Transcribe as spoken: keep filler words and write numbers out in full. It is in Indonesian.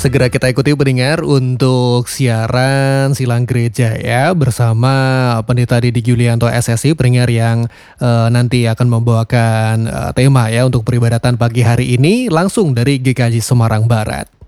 Segera kita ikuti pendengar untuk siaran Silang Gereja ya bersama Pendeta Didi Julianto S S I pendengar yang eh, nanti akan membawakan eh, tema ya untuk peribadatan pagi hari ini langsung dari G K J Semarang Barat.